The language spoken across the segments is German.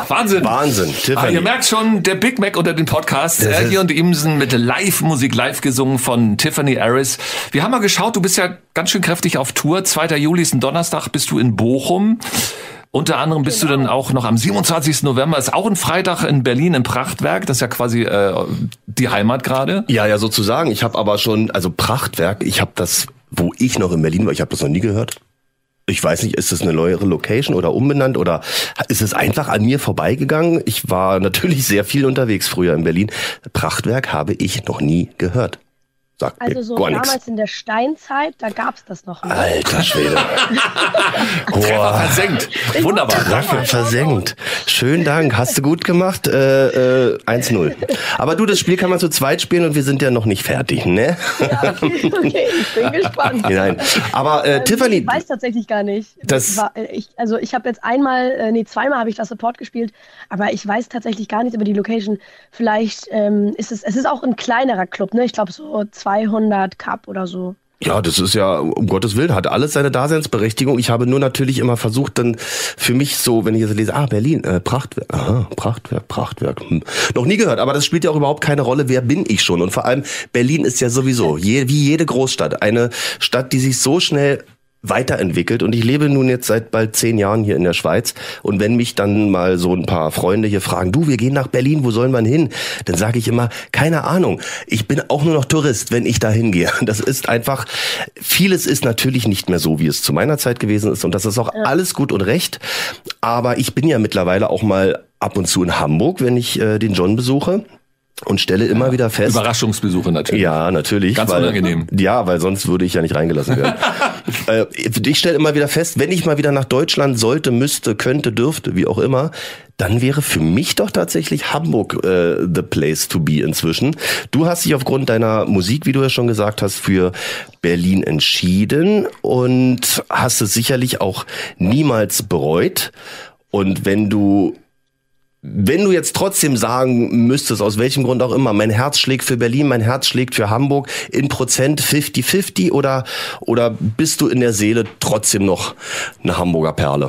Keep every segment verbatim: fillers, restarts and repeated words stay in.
Wahnsinn. Wahnsinn. Ah, ihr merkt schon, der Big Mac unter den Podcasts. Erdi und Imsen mit Live-Musik, live gesungen von Tiffany Harris. Wir haben mal geschaut, du bist ja ganz schön kräftig auf Tour. zweiter Juli ist ein Donnerstag, bist du in Bochum. Unter anderem bist genau. du dann auch noch am siebenundzwanzigsten November, ist auch ein Freitag in Berlin im Prachtwerk. Das ist ja quasi äh, die Heimat gerade. Ja, ja, sozusagen. Ich habe aber schon, also Prachtwerk, ich habe das, wo ich noch in Berlin war, ich habe das noch nie gehört. Ich weiß nicht, ist das eine neuere Location oder umbenannt oder ist es einfach an mir vorbeigegangen? Ich war natürlich sehr viel unterwegs früher in Berlin. Prachtwerk habe ich noch nie gehört. Sagt also so damals nix. In der Steinzeit, da gab's das noch. Nicht. Alter Schwede. Treffer versenkt. Wunderbar. Treffer versenkt. Schönen Dank. Hast du gut gemacht. Äh, äh, eins null. Aber du, das Spiel kann man zu zweit spielen und wir sind ja noch nicht fertig, ne? Ja, okay, okay, ich bin gespannt. Nein. Aber äh, ähm, Tiffany... Ich weiß tatsächlich gar nicht. Das war, ich, also ich habe jetzt einmal, äh, nee, zweimal habe ich das Support gespielt, aber ich weiß tatsächlich gar nichts über die Location. Vielleicht ähm, ist es, es ist auch ein kleinerer Club, ne? Ich glaube so zweihundert Cup oder so. Ja, das ist ja, um Gottes Willen, hat alles seine Daseinsberechtigung. Ich habe nur natürlich immer versucht, dann für mich so, wenn ich jetzt lese, ah, Berlin, äh, Prachtwerk, aha, Prachtwerk, Prachtwerk, hm. noch nie gehört, aber das spielt ja auch überhaupt keine Rolle, wer bin ich schon. Und vor allem, Berlin ist ja sowieso, je, wie jede Großstadt, eine Stadt, die sich so schnell weiterentwickelt und ich lebe nun jetzt seit bald zehn Jahren hier in der Schweiz und wenn mich dann mal so ein paar Freunde hier fragen, du, wir gehen nach Berlin, wo sollen wir hin? Dann sage ich immer, keine Ahnung, ich bin auch nur noch Tourist, wenn ich da hingehe. Das ist einfach, vieles ist natürlich nicht mehr so, wie es zu meiner Zeit gewesen ist und das ist auch ja. alles gut und recht, aber ich bin ja mittlerweile auch mal ab und zu in Hamburg, wenn ich äh, den John besuche. Und stelle immer ja, wieder fest... Überraschungsbesuche natürlich. Ja, natürlich. Ganz weil, unangenehm. Ja, weil sonst würde ich ja nicht reingelassen werden. äh, ich stelle immer wieder fest, wenn ich mal wieder nach Deutschland sollte, müsste, könnte, dürfte, wie auch immer, dann wäre für mich doch tatsächlich Hamburg äh, the place to be inzwischen. Du hast dich aufgrund deiner Musik, wie du ja schon gesagt hast, für Berlin entschieden und hast es sicherlich auch niemals bereut. Und wenn du... Wenn du jetzt trotzdem sagen müsstest, aus welchem Grund auch immer, mein Herz schlägt für Berlin, mein Herz schlägt für Hamburg, in Prozent fünfzig fünfzig oder, oder bist du in der Seele trotzdem noch eine Hamburger Perle?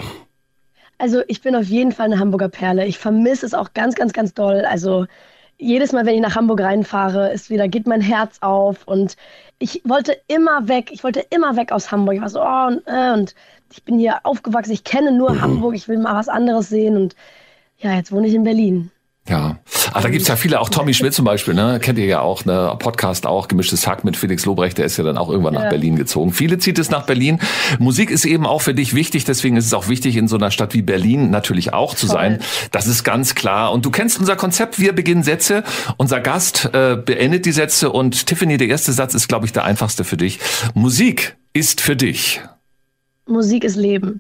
Also ich bin auf jeden Fall eine Hamburger Perle. Ich vermisse es auch ganz, ganz, ganz doll. Also jedes Mal, wenn ich nach Hamburg reinfahre, ist wieder, geht mein Herz auf und ich wollte immer weg. Ich wollte immer weg aus Hamburg. Ich war so, oh, und, äh, und ich bin hier aufgewachsen. Ich kenne nur mhm. Hamburg. Ich will mal was anderes sehen und ja, jetzt wohne ich in Berlin. Ja, ach, da gibt's ja viele, auch Tommy Schmidt zum Beispiel, ne, kennt ihr ja auch, ne, Podcast auch, Gemischtes Hack mit Felix Lobrecht, der ist ja dann auch irgendwann ja. nach Berlin gezogen. Viele zieht es nach Berlin. Musik ist eben auch für dich wichtig, deswegen ist es auch wichtig, in so einer Stadt wie Berlin natürlich auch zu Voll. sein. Das ist ganz klar. Und du kennst unser Konzept, wir beginnen Sätze, unser Gast äh, beendet die Sätze und Tiffany, der erste Satz ist, glaube ich, der einfachste für dich. Musik ist für dich. Musik ist Leben.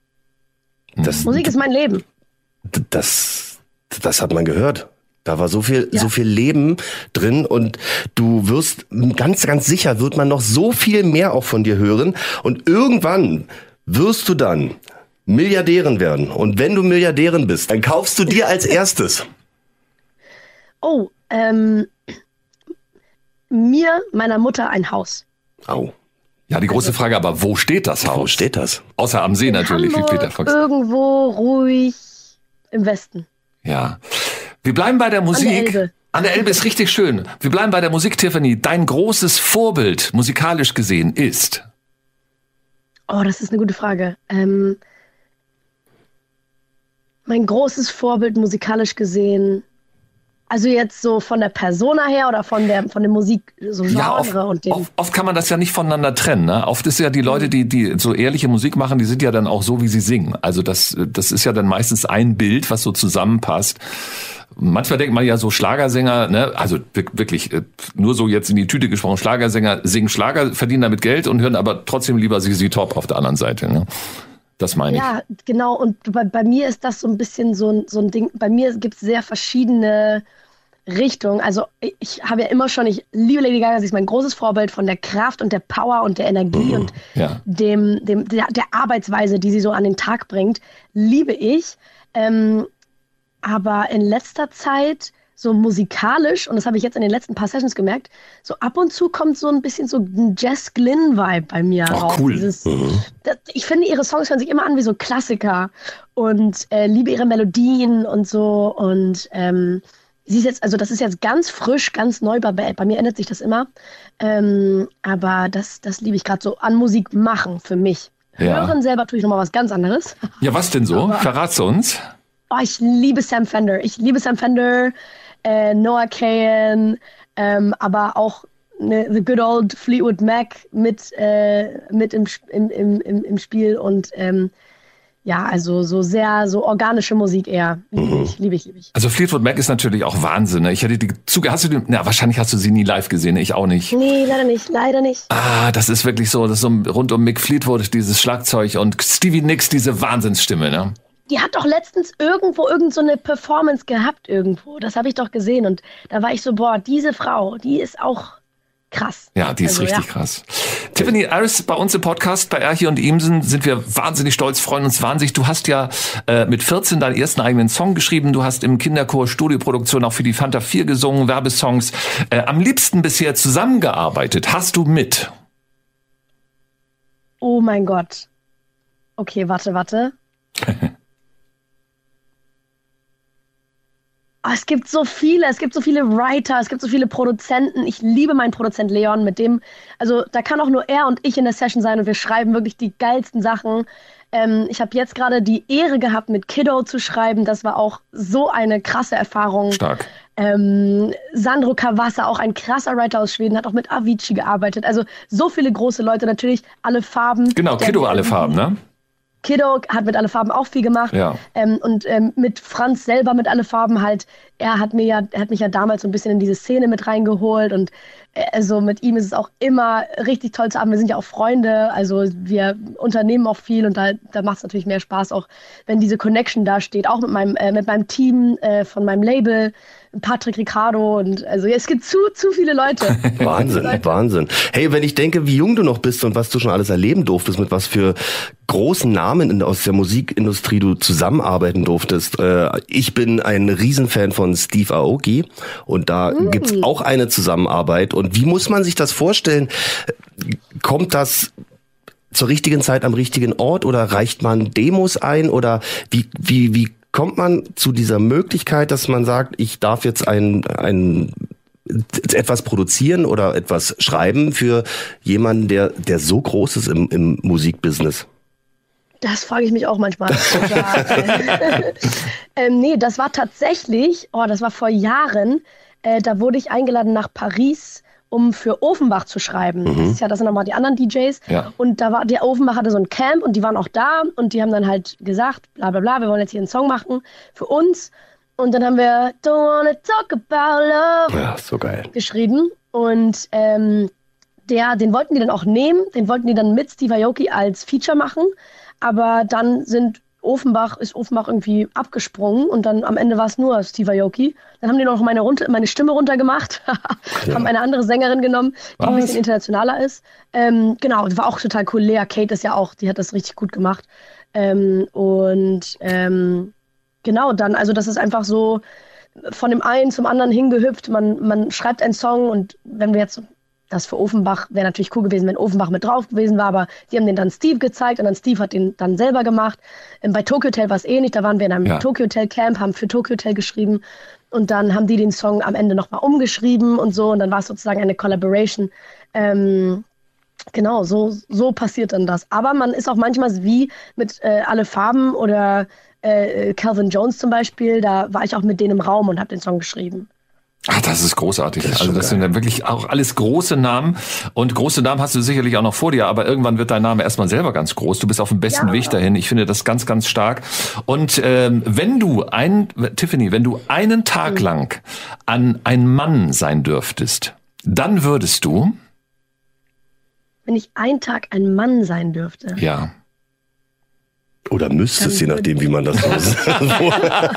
Das, Musik ist mein Leben. Das, das hat man gehört. Da war so viel, ja. so viel Leben drin und du wirst, ganz, ganz sicher wird man noch so viel mehr auch von dir hören und irgendwann wirst du dann Milliardärin werden und wenn du Milliardärin bist, dann kaufst du dir als erstes. Oh, ähm, mir, meiner Mutter ein Haus. Au. Ja, die große Frage, aber wo steht das Haus? Wo steht das? Außer am See natürlich, Hamburg, wie Peter Fox. Irgendwo ruhig im Westen. Ja. Wir bleiben bei der Musik. An der Elbe. An der Elbe ist richtig schön. Wir bleiben bei der Musik, Tiffany. Dein großes Vorbild, musikalisch gesehen, ist? Oh, das ist eine gute Frage. Ähm, mein großes Vorbild, musikalisch gesehen... Also jetzt so von der Persona her oder von der von der Musik so Genre ja, oft, und dem. Oft, oft kann man das ja nicht voneinander trennen. Ne? Oft ist ja die Leute, die die so ehrliche Musik machen, die sind ja dann auch so, wie sie singen. Also das das ist ja dann meistens ein Bild, was so zusammenpasst. Manchmal denkt man ja so Schlagersänger, ne, also wirklich nur so jetzt in die Tüte gesprochen, Schlagersänger singen Schlager, verdienen damit Geld und hören aber trotzdem lieber Z Z Top auf der anderen Seite. Ne? Das meine ich. Ja, genau. Und bei, bei mir ist das so ein bisschen so ein, so ein Ding. Bei mir gibt es sehr verschiedene Richtungen. Also ich habe ja immer schon, ich liebe Lady Gaga, sie ist mein großes Vorbild von der Kraft und der Power und der Energie mhm. und ja. dem, dem, der, der Arbeitsweise, die sie so an den Tag bringt, liebe ich. Ähm, aber in letzter Zeit so musikalisch, und das habe ich jetzt in den letzten paar Sessions gemerkt, so ab und zu kommt so ein bisschen so ein Jess Glynn-Vibe bei mir oh, raus. Cool. Dieses, Mhm. das, ich finde, ihre Songs hören sich immer an wie so Klassiker und äh, liebe ihre Melodien und so. Und ähm, sie ist jetzt, also das ist jetzt ganz frisch, ganz neu bei, bei mir ändert sich das immer. Ähm, aber das, das liebe ich gerade so an Musik machen für mich. Ja. Hören selber tue ich nochmal was ganz anderes. Ja, was denn so? Verrat's uns. Oh, ich liebe Sam Fender. Ich liebe Sam Fender, äh, Noah Kahan, ähm, aber auch ne, The Good Old Fleetwood Mac mit, äh, mit im, im, im, im, im Spiel und ähm, ja, also so sehr so organische Musik eher. Liebe ich, liebe ich, liebe ich. Also Fleetwood Mac ist natürlich auch Wahnsinn. Ne? Ich hätte die Zuge, hast du die, na, wahrscheinlich hast du sie nie live gesehen, ich auch nicht. Nee, leider nicht, leider nicht. Ah, das ist wirklich so, das ist so rund um Mick Fleetwood, dieses Schlagzeug und Stevie Nicks, diese Wahnsinnsstimme, ne? Die hat doch letztens irgendwo irgend so eine Performance gehabt irgendwo. Das habe ich doch gesehen und da war ich so, boah, diese Frau, die ist auch krass. Ja, die ist Also, richtig ja. krass. Tiffany Aris, bei uns im Podcast, bei Erchi und Imsen, sind wir wahnsinnig stolz, freuen uns wahnsinnig. Du hast ja äh, mit vierzehn deinen ersten eigenen Song geschrieben. Du hast im Kinderchor Studioproduktion auch für die Fanta vier gesungen, Werbesongs. Äh, am liebsten bisher zusammengearbeitet. Hast du mit? Oh mein Gott. Okay, warte, warte. Oh, es gibt so viele, es gibt so viele Writer, es gibt so viele Produzenten. Ich liebe meinen Produzent Leon, mit dem, also da kann auch nur er und ich in der Session sein und wir schreiben wirklich die geilsten Sachen. Ähm, ich habe jetzt gerade die Ehre gehabt, mit Kiddo zu schreiben. Das war auch so eine krasse Erfahrung. Stark. Ähm, Sandro Cavazza, auch ein krasser Writer aus Schweden, hat auch mit Avicii gearbeitet. Also so viele große Leute, natürlich alle Farben. Genau, Der- Kiddo, alle Farben, ne? Kiddo hat mit Alle Farben auch viel gemacht. Ja. Ähm, und ähm, mit Franz selber mit Alle Farben halt, er hat mir ja, er hat mich ja damals so ein bisschen in diese Szene mit reingeholt und äh, also mit ihm ist es auch immer richtig toll zu haben. Wir sind ja auch Freunde, also wir unternehmen auch viel und da, da macht es natürlich mehr Spaß, auch wenn diese Connection da steht, auch mit meinem, äh, mit meinem Team äh, von meinem Label, Patrick Ricardo und also es gibt zu, zu viele Leute. Wahnsinn, Wahnsinn. Hey, wenn ich denke, wie jung du noch bist und was du schon alles erleben durftest, mit was für großen Namen in, aus der Musikindustrie du zusammenarbeiten durftest. Äh, ich bin ein Riesenfan von Steve Aoki und da mm. gibt's auch eine Zusammenarbeit. Und wie muss man sich das vorstellen? Kommt das zur richtigen Zeit am richtigen Ort oder reicht man Demos ein oder wie, wie, wie kommt man zu dieser Möglichkeit, dass man sagt, ich darf jetzt ein, ein etwas produzieren oder etwas schreiben für jemanden, der, der so groß ist im, im Musikbusiness? Das frage ich mich auch manchmal. ähm, nee, das war tatsächlich, oh, das war vor Jahren, äh, da wurde ich eingeladen nach Paris, um für Offenbach zu schreiben. Mhm. Das ist ja, das sind nochmal die anderen D Js. Ja. Und da war, der Offenbach hatte so ein Camp und die waren auch da und die haben dann halt gesagt, bla bla bla, wir wollen jetzt hier einen Song machen für uns. Und dann haben wir Don't Wanna Talk About Love Ja, so geil. geschrieben. Und ähm, der, den wollten die dann auch nehmen, den wollten die dann mit Steve Aoki als Feature machen. Aber dann sind Offenbach, ist Offenbach irgendwie abgesprungen und dann am Ende war es nur Steve Aoki. Dann haben die noch meine, runter, meine Stimme runtergemacht, ja. haben eine andere Sängerin genommen, die Was? ein bisschen internationaler ist. Ähm, genau, das war auch total cool. Lea Kate ist ja auch, die hat das richtig gut gemacht. Ähm, und ähm, genau, dann, also das ist einfach so von dem einen zum anderen hingehüpft. Man, man schreibt einen Song und wenn wir jetzt das für Offenbach wäre natürlich cool gewesen, wenn Offenbach mit drauf gewesen war, aber die haben den dann Steve gezeigt und dann Steve hat den dann selber gemacht. Ähm, bei Tokyo Hotel war es ähnlich, da waren wir in einem Ja. Tokyo Hotel Camp, haben für Tokyo Hotel geschrieben und dann haben die den Song am Ende nochmal umgeschrieben und so und dann war es sozusagen eine Collaboration. Ähm, genau, so, so passiert dann das. Aber man ist auch manchmal wie mit äh, Alle Farben oder äh, Calvin Jones zum Beispiel, da war ich auch mit denen im Raum und habe den Song geschrieben. Ach, das ist großartig. Das ist also schon das geil. sind dann wirklich auch alles große Namen. Und große Namen hast du sicherlich auch noch vor dir, aber irgendwann wird dein Name erstmal selber ganz groß. Du bist auf dem besten Ja. Weg dahin. Ich finde das ganz, ganz stark. Und ähm, wenn du ein, Tiffany, wenn du einen Tag Mhm. lang an ein Mann sein dürftest, dann würdest du, Wenn ich einen Tag ein Mann sein dürfte. ja, Oder müsstest, je Dann nachdem, wie man das so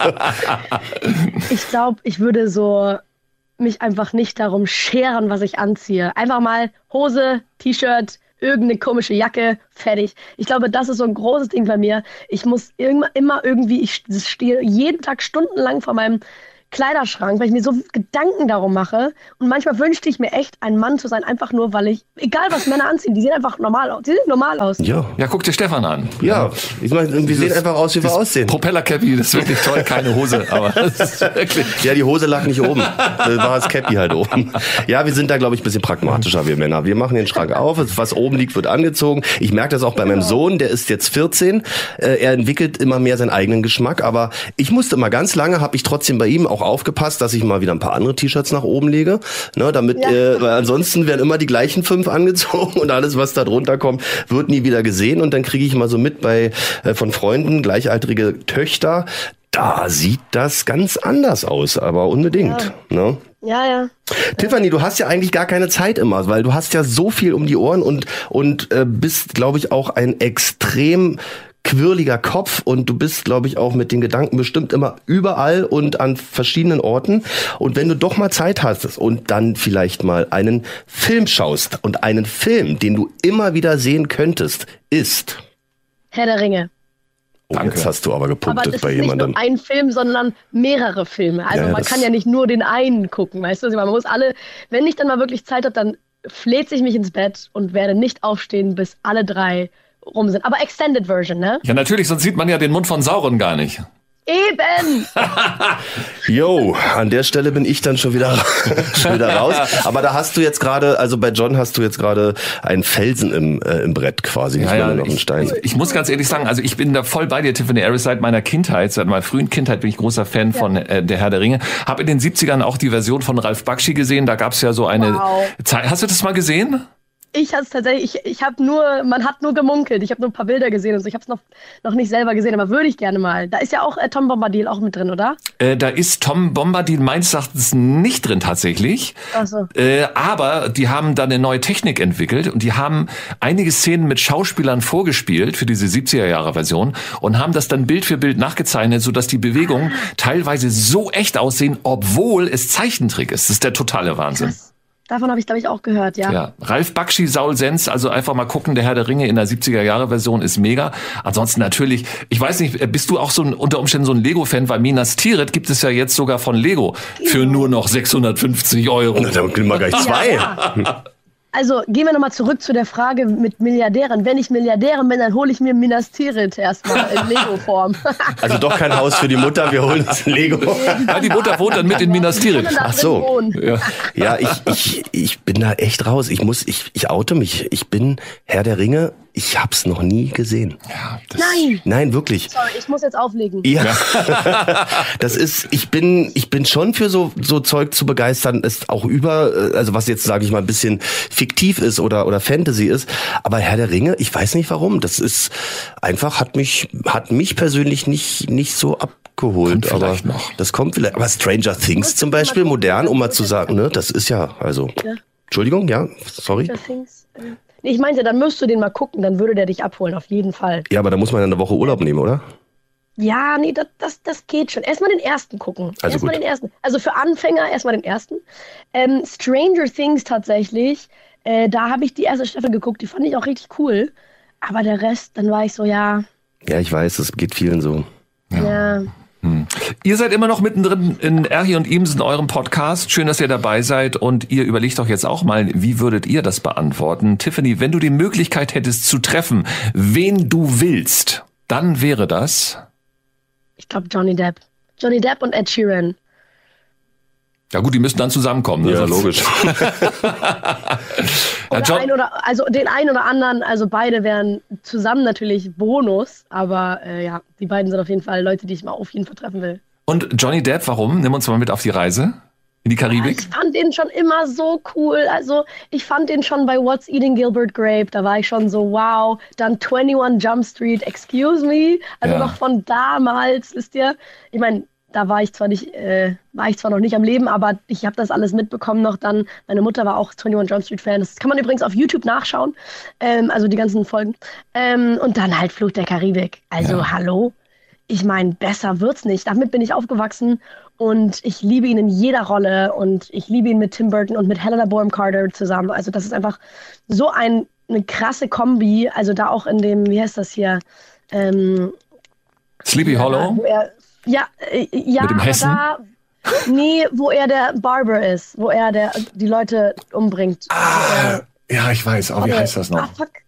Ich glaube, ich würde so mich einfach nicht darum scheren, was ich anziehe. Einfach mal Hose, T-Shirt, irgendeine komische Jacke, fertig. Ich glaube, das ist so ein großes Ding bei mir. Ich muss immer, immer irgendwie, ich stehe jeden Tag stundenlang vor meinem Kleiderschrank, weil ich mir so Gedanken darum mache. Und manchmal wünschte ich mir echt, ein Mann zu sein, einfach nur, weil ich, egal was Männer anziehen, die sehen einfach normal aus. Die sehen normal aus. Ja, ja guck dir Stefan an. Ja, ich meine, wir Dieses, sehen einfach aus, wie wir aussehen. Propeller-Cappy, das ist wirklich toll, keine Hose, aber das ist wirklich... Ja, die Hose lag nicht oben, das war das Cappy halt oben. Ja, wir sind da, glaube ich, ein bisschen pragmatischer, wir Männer. Wir machen den Schrank auf, was oben liegt, wird angezogen. Ich merke das auch bei meinem Sohn, der ist jetzt vierzehn. Er entwickelt immer mehr seinen eigenen Geschmack, aber ich musste mal ganz lange, habe ich trotzdem bei ihm auch aufgepasst, dass ich mal wieder ein paar andere T-Shirts nach oben lege, ne, damit, ja. äh, weil ansonsten werden immer die gleichen fünf angezogen und alles, was da drunter kommt, wird nie wieder gesehen und dann kriege ich mal so mit bei äh, von Freunden, gleichaltrige Töchter, da sieht das ganz anders aus, aber unbedingt, ja. ne? Ja, ja. Tiffany, du hast ja eigentlich gar keine Zeit immer, weil du hast ja so viel um die Ohren und und äh, bist, glaube ich, auch ein extrem quirliger Kopf und du bist, glaube ich, auch mit den Gedanken bestimmt immer überall und an verschiedenen Orten. Und wenn du doch mal Zeit hast und dann vielleicht mal einen Film schaust und einen Film, den du immer wieder sehen könntest, ist Herr der Ringe. Oh, Danke. Jetzt hast du aber gepunktet aber das bei ist jemandem. Nicht nur ein Film, sondern mehrere Filme. Also ja, ja, man kann ja nicht nur den einen gucken, weißt du? Man muss alle, wenn ich dann mal wirklich Zeit habe, dann fläze ich mich ins Bett und werde nicht aufstehen, bis alle drei rum sind. Aber Extended Version, ne? Ja, natürlich, sonst sieht man ja den Mund von Sauron gar nicht. Eben! Jo, an der Stelle bin ich dann schon wieder, schon wieder raus. Aber da hast du jetzt gerade, also bei John hast du jetzt gerade einen Felsen im, äh, im Brett quasi, nicht ja, ja, nur noch einen Stein. Ich, ich muss ganz ehrlich sagen, also ich bin da voll bei dir, Tiffany Harris, seit meiner Kindheit, seit meiner frühen Kindheit bin ich großer Fan ja. von äh, der Herr der Ringe. Hab in den siebzigern auch die Version von Ralph Bakshi gesehen, da gab's ja so eine wow. Zeit. Hast du das mal gesehen? Ich habe es tatsächlich, ich, ich habe nur, man hat nur gemunkelt, ich habe nur ein paar Bilder gesehen und so, ich habe es noch, noch nicht selber gesehen, aber würde ich gerne mal. Da ist ja auch äh, Tom Bombadil auch mit drin, oder? Äh, da ist Tom Bombadil meines Erachtens nicht drin tatsächlich, Ach so. äh, aber die haben da eine neue Technik entwickelt und die haben einige Szenen mit Schauspielern vorgespielt für diese siebziger-Jahre-Version und haben das dann Bild für Bild nachgezeichnet, sodass die Bewegungen teilweise so echt aussehen, obwohl es Zeichentrick ist. Das ist der totale Wahnsinn. Krass. Davon habe ich, glaube ich, auch gehört, ja. Ja, Ralph Bakshi, Saul Senz, also einfach mal gucken, der Herr der Ringe in der siebziger-Jahre-Version ist mega. Ansonsten natürlich, ich weiß nicht, bist du auch so ein, unter Umständen so ein Lego-Fan, weil Minas Tirith gibt es ja jetzt sogar von Lego für nur noch sechshundertfünfzig Euro. Na, dann kriegen wir gleich zwei. Ja, ja. Also gehen wir nochmal zurück zu der Frage mit Milliardären. Wenn ich Milliardärin bin, dann hole ich mir Minas Tirith erstmal in Lego-Form. Also doch kein Haus für die Mutter, wir holen uns ein Lego. Ja, die Mutter wohnt dann mit in Minas Tirith. Ach so. Ja, ja ich, ich, ich bin da echt raus. Ich muss, ich, ich oute mich. Ich bin Herr der Ringe. Ich hab's noch nie gesehen. Ja, das Nein. Nein, wirklich. Sorry, ich muss jetzt auflegen. Ja. Das ist, ich bin, ich bin schon für so, so Zeug zu begeistern, ist auch über, also was jetzt, sage ich mal, ein bisschen fiktiv ist oder, oder Fantasy ist. Aber Herr der Ringe, ich weiß nicht warum. Das ist einfach, hat mich, hat mich persönlich nicht, nicht so abgeholt. Kommt aber vielleicht noch. Das kommt vielleicht. Aber Stranger Things zum Beispiel, modern, um mal zu sagen, ne, das ist ja, also, ja. Entschuldigung, ja, sorry. Stranger Things, äh Ich meinte, dann müsst du den mal gucken, dann würde der dich abholen, auf jeden Fall. Ja, aber da muss man eine Woche Urlaub nehmen, oder? Ja, nee, das, das, das geht schon. Erstmal den ersten gucken. Also erstmal gut. den ersten. Also für Anfänger erstmal den ersten. Ähm, Stranger Things tatsächlich, äh, da habe ich die erste Staffel geguckt, die fand ich auch richtig cool. Aber der Rest, dann war ich so, ja. Ja, ich weiß, das geht vielen so. Ja. ja. Hm. Ihr seid immer noch mittendrin in Erhi und Imsen, eurem Podcast. Schön, dass ihr dabei seid und ihr überlegt doch jetzt auch mal, wie würdet ihr das beantworten? Tiffany, wenn du die Möglichkeit hättest zu treffen, wen du willst, dann wäre das? Ich glaube Johnny Depp. Johnny Depp und Ed Sheeran. Ja gut, die müssen dann zusammenkommen. Ne? Ja, logisch. oder ja, ein oder, also den einen oder anderen, also beide wären zusammen natürlich Bonus, aber äh, ja, die beiden sind auf jeden Fall Leute, die ich mal auf jeden Fall treffen will. Und Johnny Depp, warum? Nimm uns mal mit auf die Reise in die Karibik. Ja, ich fand den schon immer so cool, also ich fand den schon bei What's Eating Gilbert Grape, da war ich schon so wow, dann einundzwanzig Jump Street, excuse me, also ja. noch von damals, wisst ihr, ich meine, da war ich zwar nicht, äh, war ich zwar noch nicht am Leben, aber ich habe das alles mitbekommen noch dann. Meine Mutter war auch einundzwanzig Jump Street Fan. Das kann man übrigens auf YouTube nachschauen, ähm, also die ganzen Folgen. Ähm, und dann halt Fluch der Karibik. Also ja. hallo, ich meine, besser wird's nicht. Damit bin ich aufgewachsen und ich liebe ihn in jeder Rolle und ich liebe ihn mit Tim Burton und mit Helena Bonham Carter zusammen. Also das ist einfach so ein, eine krasse Kombi. Also da auch in dem, wie heißt das hier? Ähm, Sleepy Hollow? Wo er, Ja, äh, ja, mit dem Hessen? Da, Nee, wo er der Barber ist, wo er der die Leute umbringt. Ah, ja, ich weiß. Oh, wie Oder- heißt das noch? Ah, fuck.